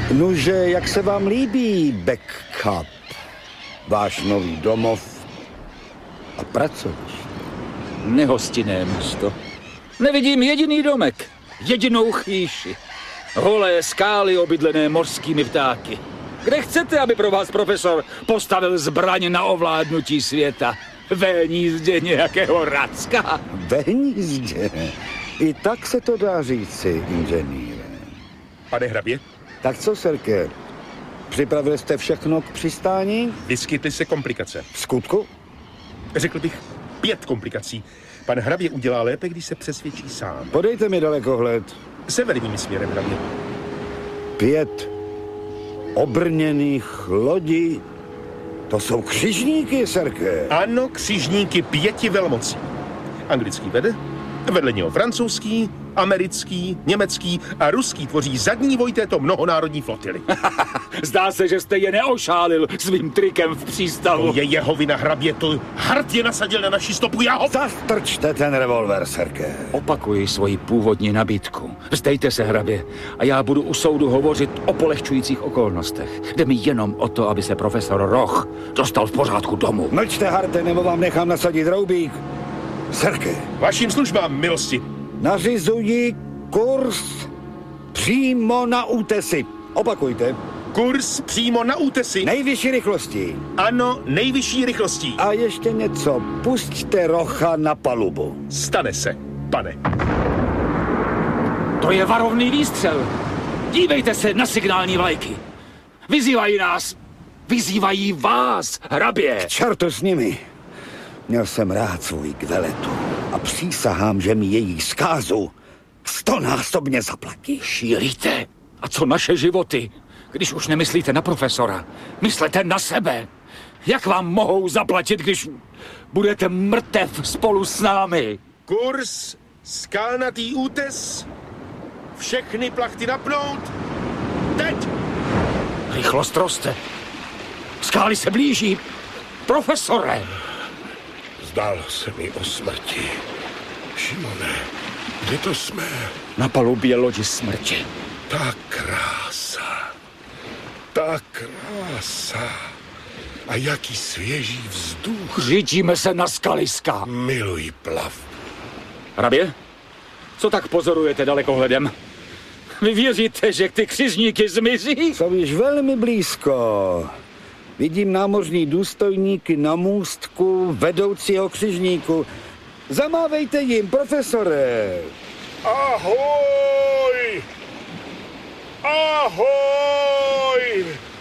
Nuže, jak se vám líbí Back-Cup? Váš nový domov a pracoviště? Nehostinné místo. Nevidím jediný domek, jedinou chýši. Holé skály obydlené mořskými ptáky. Kde chcete, aby pro vás profesor postavil zbraň na ovládnutí světa? Ve hnízdě nějakého Racka? Ve hnízdě? I tak se to dá říci, inženýre. Pane hrabě? Tak co, Serke? Připravili jste všechno k přistání? Vyskytly se komplikace. V skutku? Řekl bych 5 komplikací. Pan hrabě udělá lépe, když se přesvědčí sám. Podejte mi dalekohled. Severním směrem, hrabě. 5 obrněných lodí. To jsou křižníky, Serke. Ano, křižníky 5 velmocí. Anglický vede, vedle něho francouzský, americký, německý a ruský tvoří zadní voj této mnohonárodní flotily. Zdá se, že jste je neošálil svým trikem v přístavu. To je jeho vina, hrabě, to Hart je nasadil na naši stopu, já ho... Zastrčte ten revolver, Serke. Opakuji svoji původní nabídku. Vzdejte se, hrabě, a já budu u soudu hovořit o polehčujících okolnostech. Jde mi jenom o to, aby se profesor Roch dostal v pořádku domů. Mlčte, Harte, nebo vám nechám nasadit roubík. Serke. Vaším službám, milosti. Nařizuji kurz přímo na útesy. Opakujte. Kurz přímo na útesy. Nejvyšší rychlosti. Ano, nejvyšší rychlostí. A ještě něco. Pusťte Rocha na palubu. Stane se, pane. To je varovný výstřel. Dívejte se na signální vlajky. Vyzývají nás. Vyzývají vás, hrabě. K čertu s nimi. Měl jsem rád svůj Kveletu a přísahám, že mi její zkázu 100násobně zaplatí. Šílíte? A co naše životy? Když už nemyslíte na profesora, myslete na sebe. Jak vám mohou zaplatit, když budete mrtev spolu s námi? Kurz, skalnatý útes, všechny plachty napnout. Teď! Rychlost roste. Skály se blíží. Profesore! Zdálo se mi o smrti. Šimone, kde to jsme? Na palubě lodi smrti. Ta krása. Ta krása. A jaký svěží vzduch. Řítíme se na skaliska. Miluji plavbu. Hrabě, co tak pozorujete dalekohledem? Vy věříte, že ty křižníky zmizí? Jsou již velmi blízko. Vidím námořní důstojníky na můstku vedoucího křižníku. Zamávejte jim, profesore. Ahoj! Ahoj!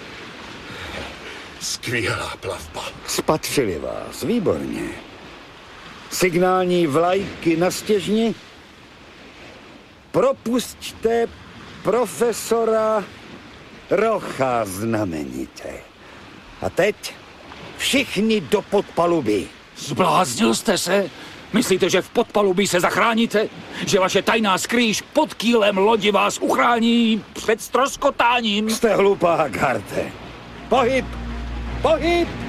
Skvělá plavba. Spatřili vás, výborně. Signální vlajky na stěžni. Propusťte profesora Rocha znamenitě. A teď všichni do podpaluby. Zbláznil jste se? Myslíte, že v podpalubí se zachráníte? Že vaše tajná skrýž pod kýlem lodi vás uchrání před ztroskotáním? Jste hlupák, Harte. Pohyb! Pohyb!